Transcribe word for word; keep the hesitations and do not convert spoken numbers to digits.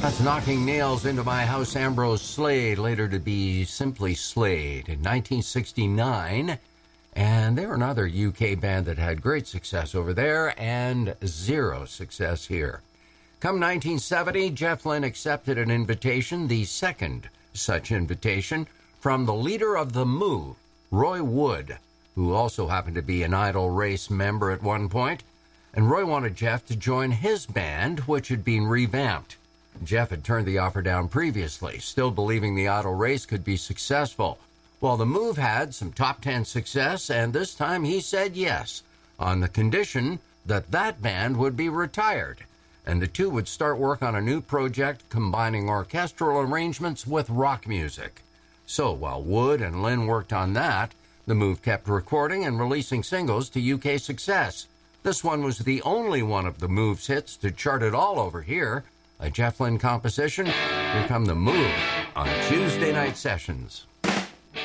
That's Knocking Nails Into My House, Ambrose Slade, later to be simply Slade, in nineteen sixty-nine. And they're another U K band that had great success over there and zero success here. Come nineteen seventy, Jeff Lynne accepted an invitation, the second such invitation, from the leader of The Move, Roy Wood, who also happened to be an Idle Race member at one point. And Roy wanted Jeff to join his band, which had been revamped. Jeff had turned the offer down previously, still believing the Idle Race could be successful. Well, The Move had some top ten success, and this time he said yes, on the condition that that band would be retired, and the two would start work on a new project combining orchestral arrangements with rock music. So while Wood and Lynne worked on that, The Move kept recording and releasing singles to U K success. This one was the only one of The Move's hits to chart it all over here. A Jeff Lynne composition. Here come The Move on Tuesday Night Sessions.